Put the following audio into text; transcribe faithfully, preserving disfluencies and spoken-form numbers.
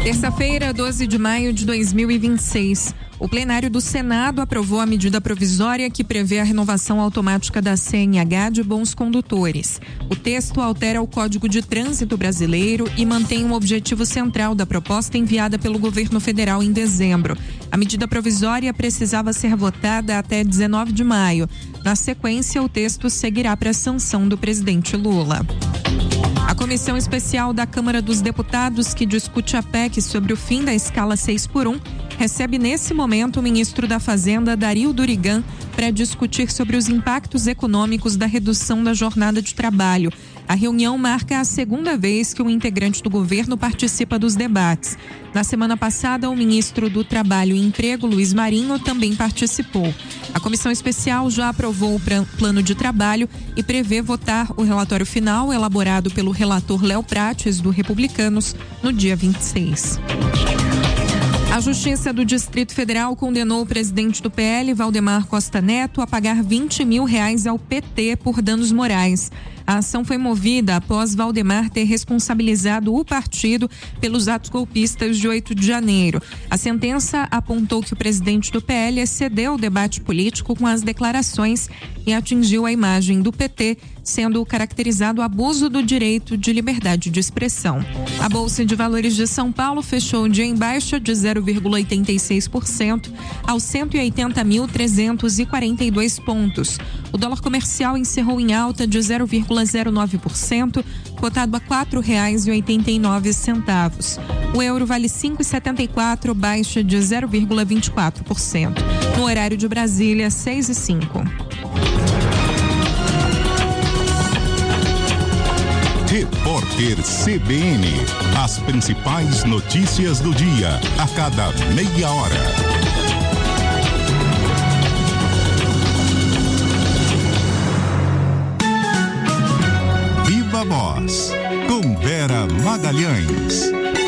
Terça-feira, doze de maio de dois mil e vinte e seis. O plenário do Senado aprovou a medida provisória que prevê a renovação automática da C N H de bons condutores. O texto altera o Código de Trânsito Brasileiro e mantém um objetivo central da proposta enviada pelo governo federal em dezembro. A medida provisória precisava ser votada até dezenove de maio. Na sequência, o texto seguirá para a sanção do presidente Lula. A Comissão Especial da Câmara dos Deputados, que discute a P E C sobre o fim da escala seis por um, recebe nesse momento o ministro da Fazenda, Dario Durigan, para discutir sobre os impactos econômicos da redução da jornada de trabalho. A reunião marca a segunda vez que um integrante do governo participa dos debates. Na semana passada, o ministro do Trabalho e Emprego, Luiz Marinho, também participou. A comissão especial já aprovou o plano de trabalho e prevê votar o relatório final elaborado pelo relator Léo Prates, do Republicanos, no dia vinte e seis. A Justiça do Distrito Federal condenou o presidente do P L, Valdemar Costa Neto, a pagar vinte mil reais ao P T por danos morais. A ação foi movida após Valdemar ter responsabilizado o partido pelos atos golpistas de oito de janeiro. A sentença apontou que o presidente do P L excedeu o debate político com as declarações e atingiu a imagem do P T, sendo caracterizado abuso do direito de liberdade de expressão. A Bolsa de Valores de São Paulo fechou o dia em baixa de zero vírgula oitenta e seis por cento aos cento e oitenta mil trezentos e quarenta e dois pontos. O dólar comercial encerrou em alta de zero vírgula zero nove por cento, cotado a quatro reais e oitenta e nove centavos. O euro vale cinco reais e setenta e quatro, baixa de zero vírgula vinte e quatro por cento. No horário de Brasília, seis e cinco. Repórter C B N. As principais notícias do dia, a cada meia hora. Viva Voz, com Vera Magalhães.